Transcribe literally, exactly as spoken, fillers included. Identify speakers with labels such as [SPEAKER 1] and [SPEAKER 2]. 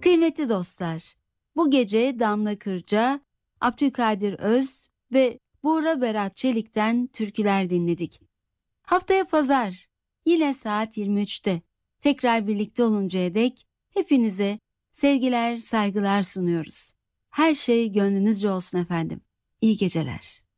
[SPEAKER 1] Kıymetli dostlar, bu gece Damla Kırca, Abdülkadir Öz ve Buğra Berat Çelik'ten türküler dinledik. Haftaya pazar yine saat yirmi üçte tekrar birlikte oluncaya dek hepinize sevgiler, saygılar sunuyoruz. Her şey gönlünüzce olsun efendim. İyi geceler.